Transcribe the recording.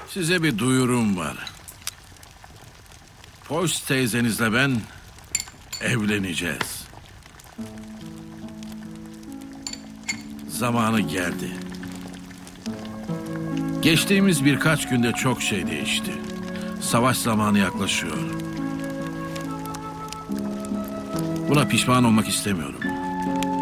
Size bir duyurum var. Post teyzenizle ben evleneceğiz. Zamanı geldi. Geçtiğimiz birkaç günde çok şey değişti. Savaş zamanı yaklaşıyor. Buna pişman olmak istemiyorum.